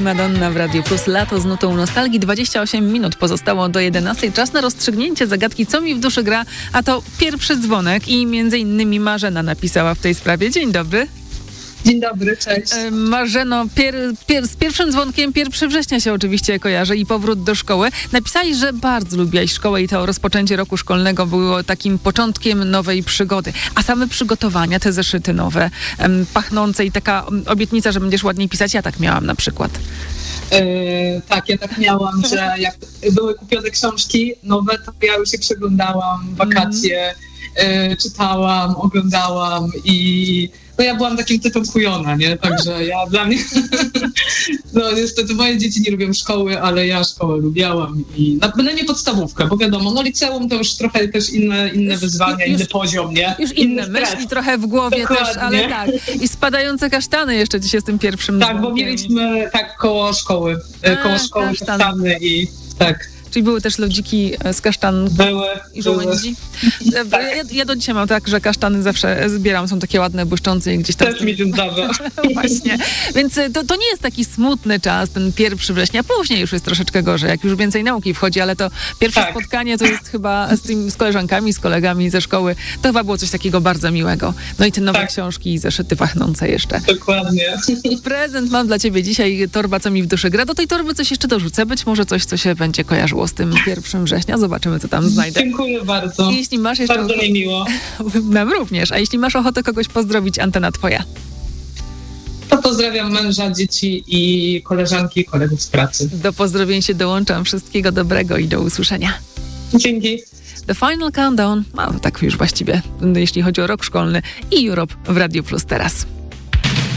Madonna w Radiu Plus. Lato z nutą nostalgii. 28 minut pozostało do 11. Czas na rozstrzygnięcie zagadki, co mi w duszy gra, a to pierwszy dzwonek i między innymi Marzena napisała w tej sprawie. Dzień dobry. Dzień dobry, cześć. Marzeno, z pierwszym dzwonkiem 1 września się oczywiście kojarzy i powrót do szkoły. Napisałeś, że bardzo lubiłaś szkołę i to rozpoczęcie roku szkolnego było takim początkiem nowej przygody. A same przygotowania, te zeszyty nowe, pachnące i taka obietnica, że będziesz ładniej pisać, ja tak miałam na przykład. Tak, ja tak miałam, że jak były kupione książki nowe, to ja już je przeglądałam, wakacje, czytałam, oglądałam i no ja byłam takim typem kujona, nie? Także dla mnie, no niestety moje dzieci nie lubią szkoły, ale ja szkołę lubiałam i bynajmniej podstawówkę, bo wiadomo, no liceum to już trochę też inne wyzwania, inny poziom, nie? Już inne myśli trochę w głowie. Dokładnie. Też, ale tak. I spadające kasztany jeszcze dzisiaj z tym pierwszym Tak, bo mieliśmy koło szkoły kasztany i tak. Czyli były też lodziki z kasztan i żołędzi? Ja do dzisiaj mam tak, że kasztany zawsze zbieram, są takie ładne, błyszczące i gdzieś tam... Też mi się zdarza. Właśnie. Więc to nie jest taki smutny czas, ten 1 września. Później już jest troszeczkę gorzej, jak już więcej nauki wchodzi, ale to pierwsze spotkanie to jest chyba z koleżankami, z kolegami ze szkoły. To chyba było coś takiego bardzo miłego. No i te nowe książki i zeszyty pachnące jeszcze. Dokładnie. Prezent mam dla ciebie dzisiaj, torba, co mi w duszy gra. Do tej torby coś jeszcze dorzucę, być może coś, co się będzie kojarzyło z tym 1 września. Zobaczymy, co tam znajdę. Dziękuję bardzo. Jeśli masz jeszcze bardzo mi miło. Nam również. A jeśli masz ochotę kogoś pozdrowić, antena twoja. To pozdrawiam męża, dzieci i koleżanki i kolegów z pracy. Do pozdrowień się dołączam. Wszystkiego dobrego i do usłyszenia. Dzięki. The Final Countdown, tak już właściwie, jeśli chodzi o rok szkolny i Europe w Radiu Plus teraz.